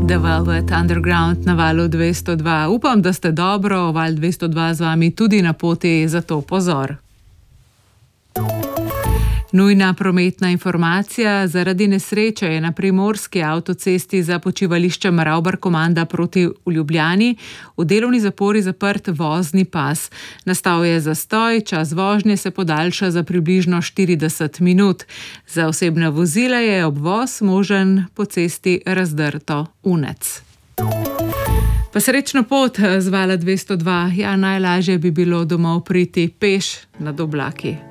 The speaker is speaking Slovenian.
The Velvet Underground na valu 202. Upam, da ste dobro, val 202 z vami tudi na poti, zato pozor. Nujna prometna informacija. Zaradi nesreče je na primorski avtocesti za počivališčem Ravbarkomanda proti Ljubljani v delovni zapori zaprt vozni pas. Nastal je zastoj, čas vožnje se podaljša za približno 40 minut. Za osebna vozila je obvoz možen po cesti Razdrto-Unec. Pa srečno pot z vala 202. Ja, najlažje bi bilo domov priti peš nad oblaki.